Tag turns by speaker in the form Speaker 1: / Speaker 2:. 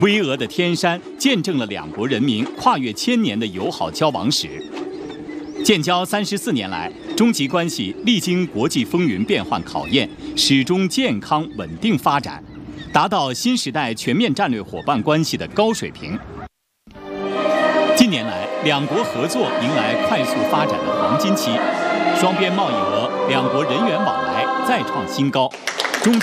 Speaker 1: 巍峨的天山见证了两国人民跨越千年的友好交往史。建交34年来，中吉关系历经国际风云变幻考验，始终健康稳定发展，达到新时代全面战略伙伴关系的高水平。近年来，两国合作迎来快速发展的黄金期，双边贸易额、两国人员往来再创新高。